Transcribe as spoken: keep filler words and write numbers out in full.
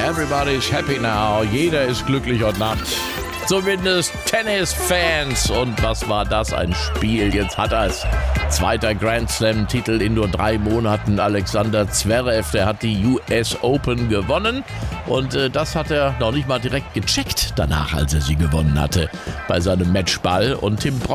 Everybody's happy now. Jeder ist glücklich heute Nacht. Zumindest Tennisfans. Und was war das? Ein Spiel. Jetzt hat er es. Zweiter Grand Slam-Titel in nur drei Monaten. Alexander Zverev, der hat die U S Open gewonnen. Und äh, das hat er noch nicht mal direkt gecheckt danach, als er sie gewonnen hatte bei seinem Matchball. Und Tim Brock